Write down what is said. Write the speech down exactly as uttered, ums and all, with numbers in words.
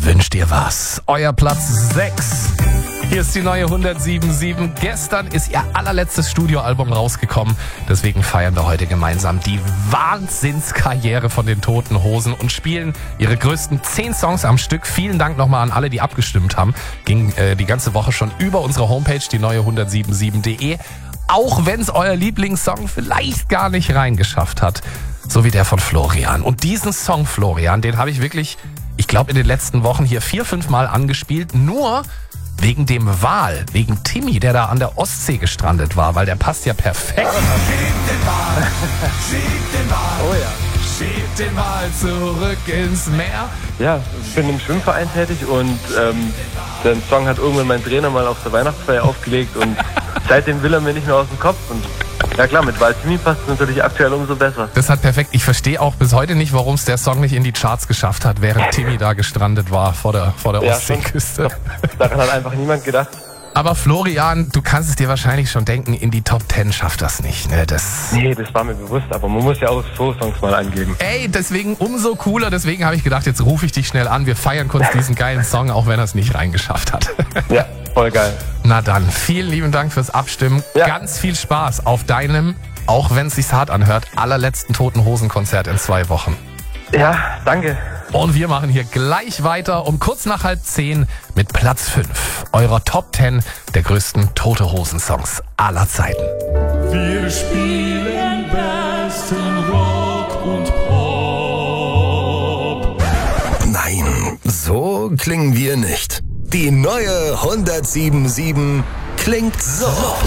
wünscht ihr was? Euer Platz sechs. Hier ist die neue hundertsieben Komma sieben. Gestern ist ihr allerletztes Studioalbum rausgekommen. Deswegen feiern wir heute gemeinsam die Wahnsinnskarriere von den Toten Hosen und spielen ihre größten zehn Songs am Stück. Vielen Dank nochmal an alle, die abgestimmt haben. Ging äh, die ganze Woche schon über unsere Homepage, die neue hundertsieben Komma sieben Punkt de. Auch wenn es euer Lieblingssong vielleicht gar nicht reingeschafft hat. So wie der von Florian. Und diesen Song, Florian, den habe ich wirklich, ich glaube, in den letzten Wochen hier vier, fünf Mal angespielt. Nur wegen dem Wal, wegen Timmy, der da an der Ostsee gestrandet war, weil der passt ja perfekt. Schieb den Wal, schieb den Wal, oh ja. Schieb den Wal zurück ins Meer. Ja, ich bin im Schwimmverein tätig und ähm, den Song hat irgendwann mein Trainer mal auf der Weihnachtsfeier aufgelegt und seitdem will er mir nicht mehr aus dem Kopf. Und ja klar, mit Wal Timmy passt es natürlich aktuell umso besser. Das hat perfekt. Ich verstehe auch bis heute nicht, warum es der Song nicht in die Charts geschafft hat, während Timmy da gestrandet war vor der, vor der Ja, Ostseeküste. Daran hat einfach niemand gedacht. Aber Florian, du kannst es dir wahrscheinlich schon denken, in die Top Ten schafft das nicht. Ne? Das Nee, das war mir bewusst, aber man muss ja auch so Songs mal angeben. Ey, deswegen umso cooler. Deswegen habe ich gedacht, jetzt rufe ich dich schnell an. Wir feiern kurz diesen geilen Song, auch wenn er es nicht reingeschafft hat. Ja, voll geil. Na dann, vielen lieben Dank fürs Abstimmen. Ja. Ganz viel Spaß auf deinem, auch wenn es sich hart anhört, allerletzten Toten Hosen Konzert in zwei Wochen. Ja, danke. Und wir machen hier gleich weiter um kurz nach halb zehn mit Platz fünf eurer Top Ten der größten Tote Hosen Songs aller Zeiten. Wir spielen besten Rock und Pop. Nein, so klingen wir nicht. Die neue hundertsieben Komma sieben klingt so.